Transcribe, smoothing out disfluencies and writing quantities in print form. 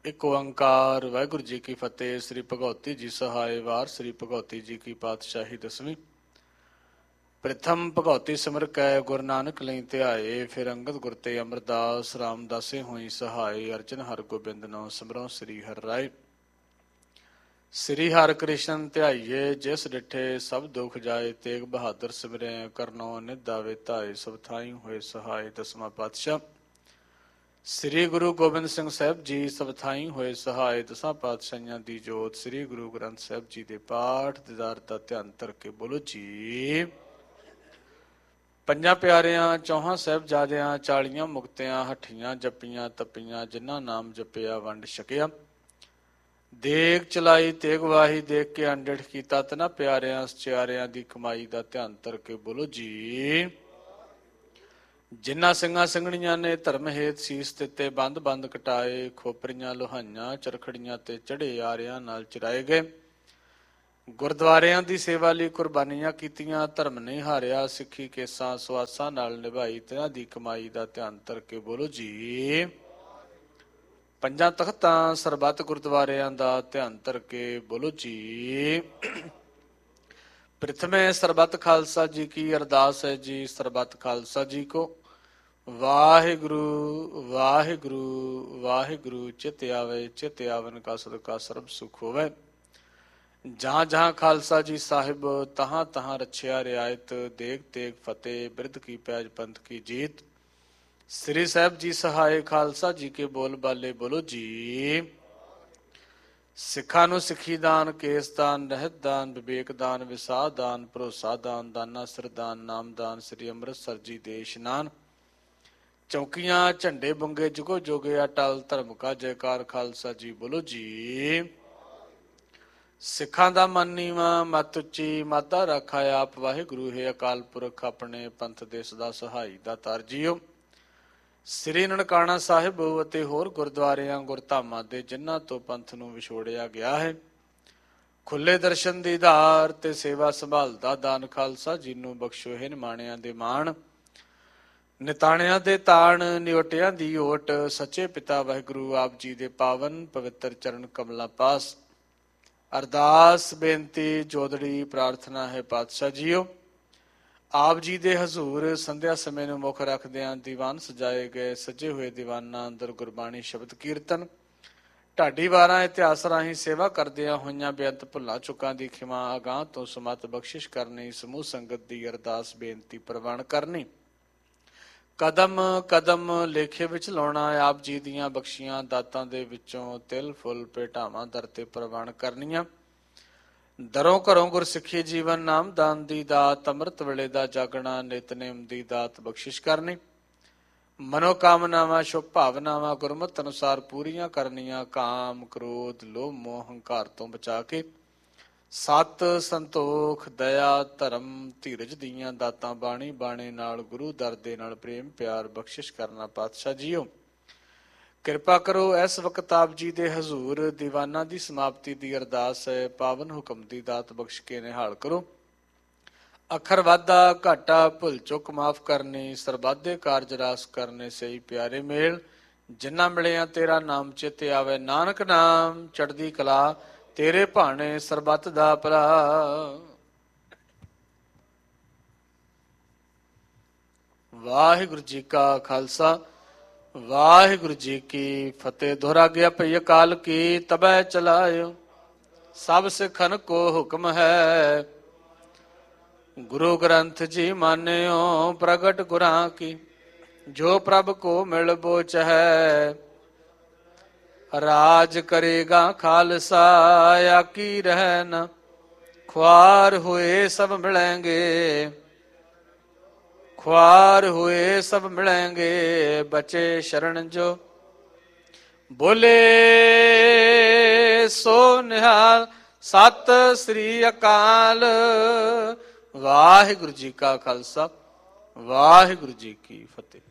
ਇੱਕ ਓੰਕਾਰ ਵਾਹਿਗੁਰੂ ਜੀ ਕੀ ਫਤਿਹ। ਸ੍ਰੀ ਭਗਉਤੀ ਜੀ ਸਹਾਇ ਵਾਰ। ਸ੍ਰੀ ਭਗਉਤੀ ਜੀ ਕੀ ਪਾਤਸ਼ਾਹੀ ਦਸਵੀਂ। ਪ੍ਰਥਮ ਭਗਉਤੀ ਸਿਮਰ ਕੈ ਗੁਰੂ ਨਾਨਕ ਲਈ ਧਿਆਏ। ਫਿਰ ਅੰਗਦ ਗੁਰ ਤੇ ਅਮਰਦਾਸ ਰਾਮਦਾਸੇ ਹੋਈ ਸਹਾਈ। ਅਰਜਨ ਹਰਿ ਗੋਬਿੰਦ ਨਾਮ ਸਿਮਰੋ ਸ੍ਰੀ ਹਰਿ ਰਾਏ। ਸ੍ਰੀ ਹਰਿ ਕ੍ਰਿਸ਼ਨ ਧਿਆਈਏ ਜਿਸ ਡਿਠੇ ਸਭ ਦੁਖ ਜਾਏ। ਤੇਗ ਬਹਾਦਰ ਸਿਮਰੈ ਕਰਨੋ ਨਿਧ ਆਵੇ ਧਾਏ। ਸਭ ਥਾਈ ਹੋਏ ਸਹਾਈ। ਦਸਵਾਂ ਪਾਤਸ਼ਾਹ ਸ੍ਰੀ ਗੁਰੂ ਗੋਬਿੰਦ ਸਿੰਘ ਸਾਹਿਬ ਜੀ ਸਭ ਥਾਈ ਹੋਏ ਸਹਾਈ। ਦਸਾਂ ਪਾਤਸ਼ਾਹੀਆਂ ਦੀ ਜੋਤ। ਸ੍ਰੀ ਗੁਰੂ ਗ੍ਰੰਥ ਸਾਹਿਬ ਜੀ ਦੇ ਪਾਠ ਦੀਦਾਰ ਦਾ ਧਿਆਨ ਧਰ ਕੇ ਬੋਲੋ ਜੀ। ਪੰਜਾਂ ਪਿਆਰਿਆਂ ਚੌਹਾਂ ਸਾਹਿਬਜ਼ਾਦਿਆਂ 40 ਮੁਕਤਿਆਂ ਹੱਠੀਆਂ ਜੱਪੀਆਂ ਤੱਪੀਆਂ। ਜਿਨ੍ਹਾਂ ਨਾਮ ਜਪਿਆ ਵੰਡ ਛਕਿਆ। ਦੇਗ ਚਲਾਈ ਤੇਗ ਵਾਹੀ ਦੇਖ ਕੇ ਅੰਡੜ ਕੀਤਾ। ਤਨਾ ਪਿਆਰਿਆਂ ਸਚਿਆਰਿਆਂ ਦੀ ਕਮਾਈ ਦਾ ਧਿਆਨ ਧਰ ਕੇ ਬੋਲੋ ਜੀ। ਜਿਨ੍ਹਾਂ ਸਿੰਘਾਂ ਸਿੰਘਣੀਆਂ ਨੇ ਧਰਮ ਹੇਤ ਸੀਸ ਦਿੱਤੇ ਬੰਦ ਬੰਦ ਕਟਾਏ। ਖੋਪਰੀਆਂ ਲੋਹਾਈਆਂ ਚਰਖੜੀਆਂ ਤੇ ਚੜੇ ਆਰਿਆਂ ਨਾਲ ਚਰਾਏ ਗਏ। ਗੁਰਦੁਆਰਿਆਂ ਦੀ ਸੇਵਾ ਲਈ ਕੁਰਬਾਨੀਆਂ ਕੀਤੀਆਂ। ਧਰਮ ਨਹੀਂ ਹਾਰਿਆ ਸਿੱਖੀ ਕੇਸਾਂ ਸਵਾਸਾਂ ਨਾਲ ਨਿਭਾਈ। ਤਿਨਾਂ ਦੀ ਕਮਾਈ ਦਾ ਧਿਆਨ ਧਰ ਕੇ ਬੋਲੋ ਜੀ। ਪੰਜਾਂ ਤਖਤਾਂ ਸਰਬੱਤ ਗੁਰਦੁਆਰਿਆਂ ਦਾ ਧਿਆਨ ਧਰ ਕੇ ਬੋਲੋ ਜੀ। ਪ੍ਰਥਮੇ ਸਰਬੱਤ ਖਾਲਸਾ ਜੀ ਕੀ ਅਰਦਾਸ ਹੈ ਜੀ। ਸਰਬੱਤ ਖਾਲਸਾ ਜੀ ਕੋ ਵਾਹਿਗੁਰੂ ਵਾਹਿਗੁਰੂ ਵਾਹਿਗੁਰੂ। ਚਿਤ ਆਵੇ ਚਿਤ ਆਵਨ ਕਾ ਸਦਕਾ ਸਰਬ ਸੁਖ ਹੋਵੇ। ਜਹਾਂ ਜਹਾਂ ਖਾਲਸਾ ਜੀ ਸਾਹਿਬ ਤਹਾਂ ਤਹਾਂ ਰਛਿਆ ਰਿਆਇਤ। ਦੇਗ ਤੇਗ ਫਤਿਹ ਬਿਰਧ ਕੀ ਪੈਜ ਪੰਥ ਕੀ ਜੀਤ। ਸ੍ਰੀ ਸਾਹਿਬ ਜੀ ਸਹਾਏ ਖਾਲਸਾ ਜੀ ਕੇ ਬੋਲ ਬਾਲੇ ਬੋਲੋ ਜੀ। ਸਿੱਖਾਂ ਨੂੰ ਸਿੱਖੀ ਦਾਨ ਕੇਸ ਦਾਨ ਰਹਿਤ ਦਾਨ ਵਿਵੇਕ ਦਾਨ ਵਿਸਾਹ ਦਾਨ ਭਰੋਸਾ ਦਾਨ ਦਾਨਾ ਸਰਦਾਨ ਨਾਮ ਦਾਨ। ਸ੍ਰੀ ਅੰਮ੍ਰਿਤਸਰ ਜੀ ਦੇ ਇਸ਼ਨਾਨ ਚੌਕੀਆਂ ਝੰਡੇ ਬੁੰਗੇ ਜੁਗੋ ਜੋਗੇ ਅਟਲ ਧਰਮ ਕਾ ਜੈਕਾਰ। ਖਾਲਸਾ ਜੀ ਬੋਲੋ ਜੀ। ਸਿੱਖਾਂ ਦਾ ਮਨ ਨੀਵਾਂ ਮਤ ਉੱਚੀ ਮਾਤਾ ਰੱਖਾ ਆਪ। ਵਾਹਿਗੁਰੂ ਹੈ ਅਕਾਲ ਪੁਰਖ ਆਪਣੇ ਪੰਥ ਦੇ ਸਦਾ ਸਹਾਈ ਦਾ ਤਾਰ ਜੀਓ। ਸ੍ਰੀ ਨਨਕਾਣਾ ਸਾਹਿਬ ਅਤੇ ਹੋਰ ਗੁਰਦੁਆਰਿਆਂ ਗੁਰਧਾਮਾਂ ਦੇ ਜਿਨ੍ਹਾਂ ਤੋਂ ਪੰਥ ਨੂੰ ਵਿਛੋੜਿਆ ਗਿਆ ਹੈ। ਖੁੱਲੇ ਦਰਸ਼ਨ ਦੀਦਾਰ ਤੇ ਸੇਵਾ ਸੰਭਾਲ ਦਾ ਦਾਨ। ਖਾਲਸਾ ਜੀ ਨੂੰ ਬਖਸ਼ੋ ਹੈ ਨਿਮਾਣਿਆਂ ਦੇ ਮਾਣ ਨਿਤਾਣਿਆਂ ਦੇ ਤਾਣ ਨਿਓਟਿਆਂ ਦੀ ਓਟ। ਸੱਚੇ ਪਿਤਾ ਵਾਹਿਗੁਰੂ ਆਪ ਜੀ ਦੇ ਪਾਵਨ ਪਵਿੱਤਰ ਚਰਨ ਕਮਲਾਂ ਪਾਸ ਅਰਦਾਸ ਬੇਨਤੀ ਜੋਦੜੀ ਪ੍ਰਾਰਥਨਾ ਹੈ ਪਾਤਸ਼ਾਹ ਜੀਓ। ਆਪ ਜੀ ਦੇ ਹਜ਼ੂਰ ਸੰਧਿਆ ਸਮੇਂ ਨੂੰ ਮੁੱਖ ਰੱਖਦਿਆਂ ਦੀਵਾਨ ਸਜਾਏ ਗਏ। ਸਜੇ ਹੋਏ ਦੀਵਾਨਾਂ ਅੰਦਰ ਗੁਰਬਾਣੀ ਸ਼ਬਦ ਕੀਰਤਨ ਢਾਡੀ ਵਾਰਾਂ ਇਤਿਹਾਸ ਰਾਹੀਂ ਸੇਵਾ ਕਰਦਿਆਂ ਹੋਈਆਂ ਬੇਅੰਤ ਭੁੱਲਾਂ ਚੁੱਕਾਂ ਦੀ ਖਿਮਾ ਅਗਾਂਹ ਤੋਂ ਸਮਤ ਬਖਸ਼ਿਸ਼ ਕਰਨੀ। ਸਮੂਹ ਸੰਗਤ ਦੀ ਅਰਦਾਸ ਬੇਨਤੀ ਪ੍ਰਵਾਨ ਕਰਨੀ। ਕਦਮ ਕਦਮ ਲੇਖੇ ਵਿੱਚ ਲਾਉਣਾ। ਆਪ ਜੀ ਦੀਆਂ ਬਖਸ਼ੀਆਂ ਦਾਤਾਂ ਦੇ ਵਿੱਚੋਂ ਤਿਲ ਫੁੱਲ ਭੇਟਾਵਾਂ ਦਰ ਤੇ ਪ੍ਰਵਾਨ ਕਰਨੀਆਂ। ਦਰੋਂ ਘਰੋਂ ਗੁਰਸਿੱਖੀ ਜੀਵਨ ਨਾਮਦਾਨ ਦੀ ਦਾਤ। ਅੰਮ੍ਰਿਤ ਵੇਲੇ ਦਾ ਜਾਗਣਾ ਨਿਤਨੇਮ ਦੀ ਦਾਤ ਬਖਸ਼ਿਸ਼ ਕਰਨੀ। ਮਨੋਕਾਮਨਾਵਾਂ ਸ਼ੁਭ ਭਾਵਨਾਵਾਂ ਗੁਰਮਤਿ ਅਨੁਸਾਰ ਪੂਰੀਆਂ ਕਰਨੀਆਂ। ਕਾਮ ਕ੍ਰੋਧ ਲੋਭ ਮੋਹ ਹੰਕਾਰ ਤੋਂ ਬਚਾ ਕੇ ਸਤ ਸੰਤੋਖ ਦਇਆ ਧਰਮ ਧੀਰਜ ਦੀਆਂ ਦਾਤਾਂ ਬਾਣੀ ਬਾਣੇ ਨਾਲ ਗੁਰੂ ਦਰ ਦੇ ਨਾਲ ਪ੍ਰੇਮ ਪਿਆਰ ਬਖਸ਼ਿਸ਼ ਕਰਨਾ। ਪਾਤਸ਼ਾਹ ਜੀਓ ਕਿਰਪਾ ਕਰੋ ਇਸ ਵਕਤ ਆਪ ਜੀ ਦੇ ਹਜ਼ੂਰ ਦੀਵਾਨਾਂ ਦੀ ਸਮਾਪਤੀ ਦੀ ਅਰਦਾਸ ਹੈ। ਪਾਵਨ ਹੁਕਮ ਦੀ ਦਾਤ ਬਖਸ਼ ਕੇ ਨਿਹਾਲ ਕਰੋ। ਅੱਖਰ ਵਾਧਾ ਘਾਟਾ ਭੁੱਲ ਚੁੱਕ ਮਾਫ ਕਰਨੀ। ਸਰਬੱਤ ਦੇ ਕਾਰਜ ਰਾਸ ਕਰਨੇ ਸਹੀ ਪਿਆਰੇ ਮੇਲ। ਜਿਨ੍ਹਾਂ ਮਿਲਿਆ ਤੇਰਾ ਨਾਮ ਚਿਤ ਆਵੇ। ਨਾਨਕ ਨਾਮ ਚੜ੍ਹਦੀ ਕਲਾ ਤੇਰੇ ਭਾਣੇ ਸਰਬੱਤ ਦਾ ਭਲਾ। ਵਾਹਿਗੁਰੂ ਜੀ ਕਾ ਖਾਲਸਾ ਵਾਹਿਗੁਰੂ ਜੀ ਕੀ ਫਤਿਹ। ਦੁਹਰਾ ਗਿਆ ਭਈ ਅਕਾਲ ਕੀ ਤਬੈ ਚਲਾਇਓ। ਸਭ ਸਿੱਖਨ ਕੋ ਹੁਕਮ ਹੈ। ਗੁਰੂ ਗ੍ਰੰਥ ਜੀ ਮਾਨਿਓ ਪ੍ਰਗਟ ਗੁਰਾਂ ਕੀ। ਜੋ ਪ੍ਰਭ ਕੋ ਮਿਲ ਬੋਚ ਹੈ। ਰਾਜ ਕਰੇਗਾ ਖਾਲਸਾ ਆਕੀ ਰਹਿ ਨ। ख्वार हुए सब मिलेंगे, ख्वार हुए सब मिलेंगे, बचे शरण जो बोले सो निहाल। सत श्री अकाल। वाहिगुरु जी का खालसा वाहिगुरु जी की फतेह।